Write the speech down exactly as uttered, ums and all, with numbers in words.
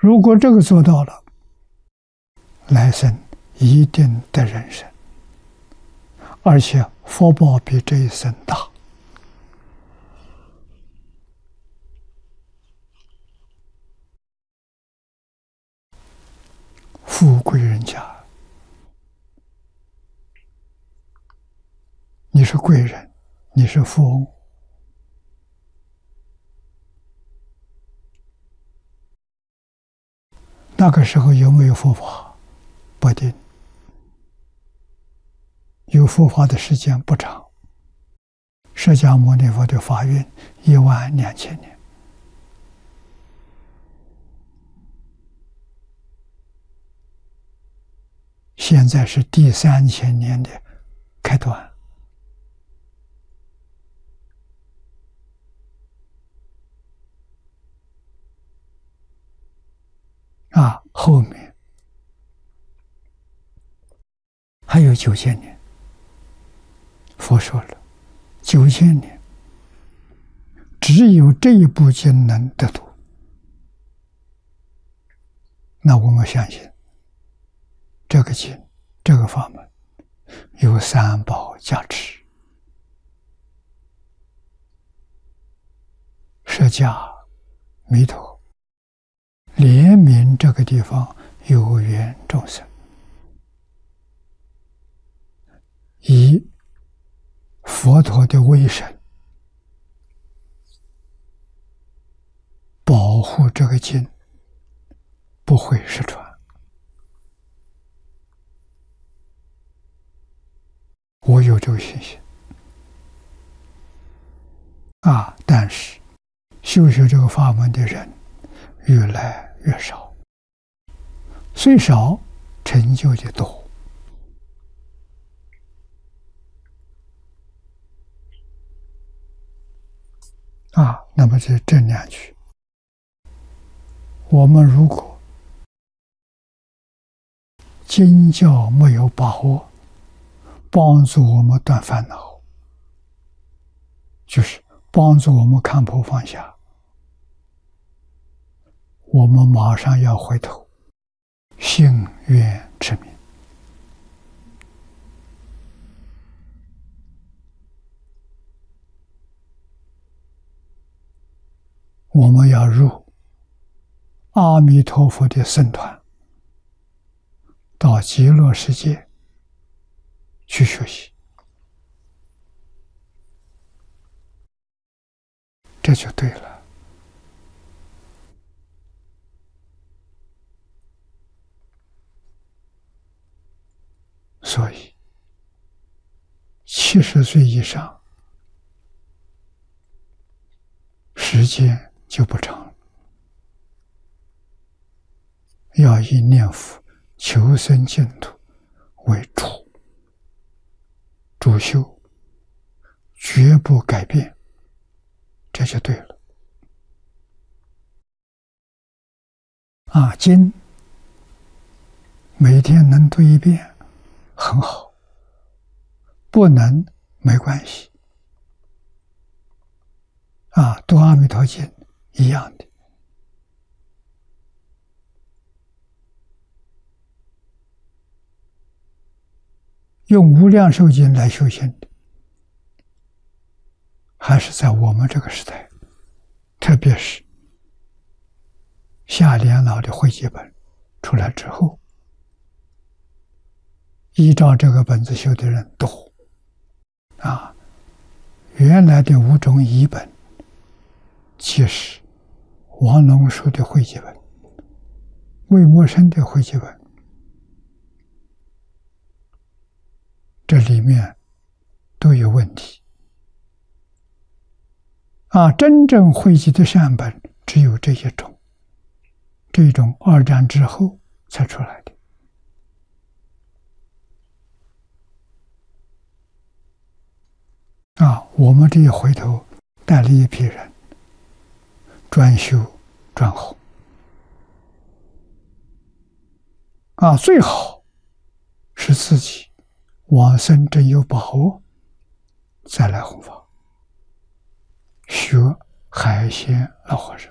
如果这个做到了，来生一定得人生，而且福报比这一生大。富贵人家，你是贵人，你是富翁。那个时候有没有佛法？不一定。有佛法的时间不长，释迦牟尼佛的法运一万两千年。现在是第三千年的开端。啊，后面还有九千年。佛说了，九千年只有这一部经能得度。那我们相信，这个经、这个法门有三宝加持，释迦弥陀怜悯这个地方有缘众生，以佛陀的威神保护这个经不会失传。我有这个信心啊！但是修学这个法门的人越来越少，虽少，成就的多。啊，那么这这两句，我们如果经教没有把握，帮助我们断烦恼，就是帮助我们看破放下，我们马上要回头，信愿持名。我们要入阿弥陀佛的僧团，到极乐世界去学习，这就对了。所以，七十岁以上，时间就不长了，要以念佛求生净土为主，主修，绝不改变，这就对了。啊，经每天能读一遍很好，不能没关系。啊，读阿弥陀经一样的。用无量寿经来修行的，还是在我们这个时代，特别是下联老的汇集本出来之后，依照这个本子修的人多。啊，原来的五种译本，其实王龙树的汇集本、魏默生的汇集本，这里面都有问题。啊，真正汇集的善本只有这一种，这一种二战之后才出来的。啊，我们这一回头带了一批人，专修专弘。啊，最好是自己往生真有把握，再来弘法。学海鲜老和尚。